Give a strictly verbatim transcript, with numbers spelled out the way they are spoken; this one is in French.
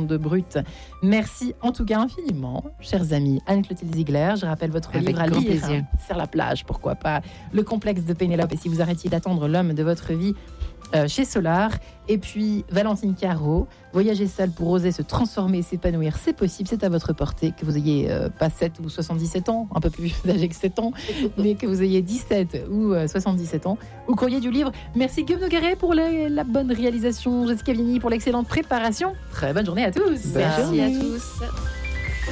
de brut. Merci en tout cas infiniment, chers amis. Anne-Clotilde Ziegler, je rappelle votre Avec livre à grand lire, plaisir. hein, sur la plage, pourquoi pas. Le complexe de Pénélope, et si vous arrêtiez d'attendre l'homme de votre vie, euh, chez Solar. Et puis Valentine Caro, voyager seule pour oser se transformer et s'épanouir, c'est possible, c'est à votre portée, que vous ayez euh, pas sept ou soixante-dix-sept ans, un peu plus âgé que sept ans, mais que vous ayez dix-sept ou euh, soixante-dix-sept ans, ou courrier du livre. Merci Guillaume Nogaret pour la, la bonne réalisation, Jessica Vigny pour l'excellente préparation. Très bonne journée à tous. Merci à tous.